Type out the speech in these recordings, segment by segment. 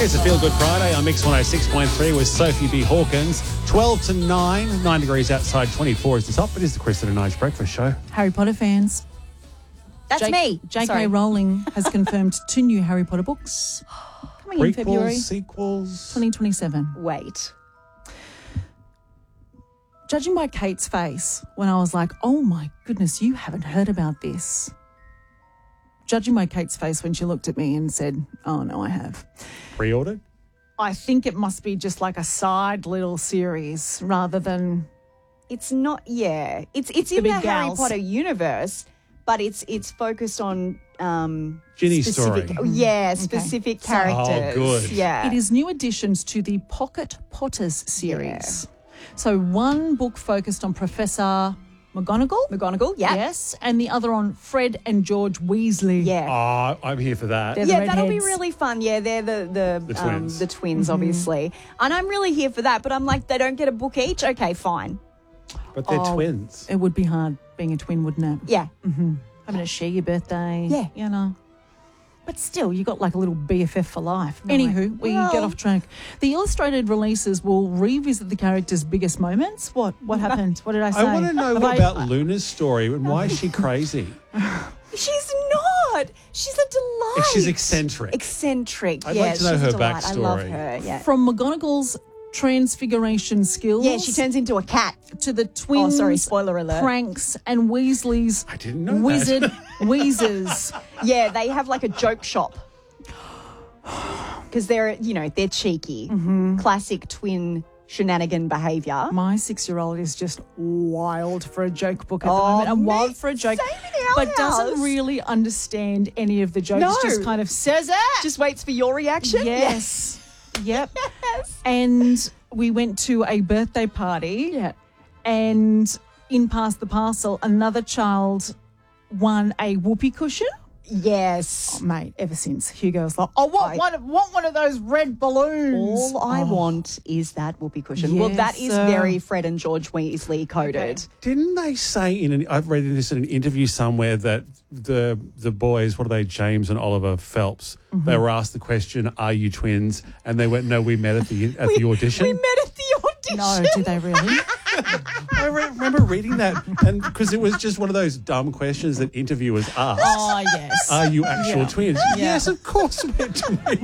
It's a Feel Good Friday on Mix 106.3 with Sophie B. Hawkins. 12 to 9, 9 degrees outside, 24 is the top. It is the Kristen and Nige Breakfast Show. Harry Potter fans. That's me. J.K. Rowling has confirmed 2 new Harry Potter books coming in February Prequels, sequels. 2027. Wait. Judging by Kate's face, when I was like, oh my goodness, you haven't heard about this. Judging by Kate's face when she looked at me and said, oh no, I have. Pre-ordered? I think it must be just like a side little series rather than... It's not, yeah. It's in big the Harry gals. Potter universe, but it's focused on Ginny's specific, story. Yeah, specific characters. Oh, good. Yeah. It is new additions to the Pocket Potters series. So one book focused on Professor McGonagall, yeah. yes, and the other on Fred and George Weasley. Yeah. Oh, I'm here for that. They're the Yeah, that'll be redheads. really fun. Yeah, they're the twins. the twins, obviously. And I'm really here for that, but I'm like, they don't get a book each? Okay, fine. But they're twins. It would be hard being a twin, wouldn't it? Yeah. Having to share your birthday. Yeah. You know. But still, you got like a little BFF for life. Anywho, we Well- get off track. The illustrated releases will revisit the characters' biggest moments. What happened? What did I say? I want to know Have I- about Luna's story and why is she crazy? She's not. She's a delight. She's eccentric. Eccentric, I'd yeah. like to know she's her a delight. I love backstory. her, yeah. From McGonagall's transfiguration skills. Yeah, she turns into a cat. to the twins. Oh, sorry, spoiler alert. Pranks and Weasley's I didn't know that. wizard wheezes. Yeah, they have like a joke shop. Because they're cheeky. Classic twin shenanigan behaviour. My 6-year-old is just wild for a joke book at the Oh, moment, and me- wild for a joke, same in our but doesn't house. really understand any of the jokes. No. Just kind of says it. Just waits for your reaction. Yes. Yep. Yes. And we went to a birthday party. Yeah. And in Past the Parcel, another child won a whoopee cushion. Yes. Mate, ever since Hugo was like, I want one of those red balloons. All I want is that whoopee cushion. Well, that is Yes, very Fred and George Weasley coded. Didn't they say I've read this in an interview somewhere that the boys, what are they, James and Oliver Phelps, they were asked the question, are you twins? And they went, no, we met at the audition. We met at the audition. No, did they really? I remember reading that, and because it was just one of those dumb questions that interviewers ask. Oh, yes. Are you actual twins? Yeah. Yes, of course we're twins.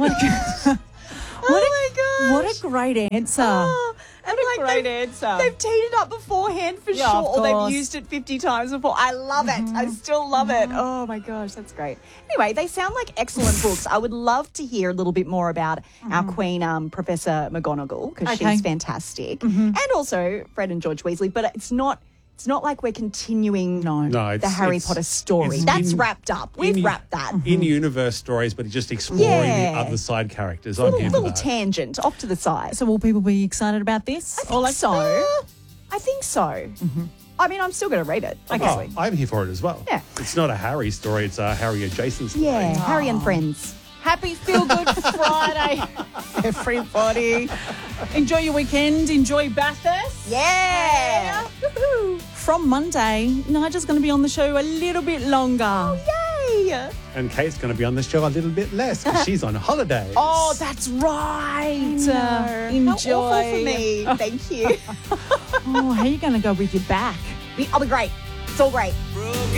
Oh my What gosh. a great answer. Oh, and What a like great answer. They've teed it up beforehand for Yeah, sure, of or they've course. used it 50 times before. I love it. I still love it. Oh my gosh, that's great. Anyway, they sound like excellent books. I would love to hear a little bit more about our queen, Professor McGonagall, because Okay. she's fantastic, and also Fred and George Weasley. But it's not like we're continuing No, the Harry Potter story. it's That's in- wrapped up. We've in- wrapped that. In-universe stories, but just exploring Yeah. the other side characters. I'm here for Little that. tangent off to the side. So will people be excited about this? I think so. I mean, I'm still going to read it, obviously. Oh, I'm here for it as well. Yeah. It's not a Harry story, it's a Harry adjacent story. Yeah, Harry and Friends. Happy Feel Good Friday, everybody. Enjoy your weekend. Enjoy Bathurst. Yeah. From Monday, Nigel's going to be on the show a little bit longer. Yay. And Kate's going to be on the show a little bit less because she's on holidays. Oh, that's right. Enjoy. How awful for me. Thank you. Oh, how are you going to go with your back? I'll be great. It's all great. Broken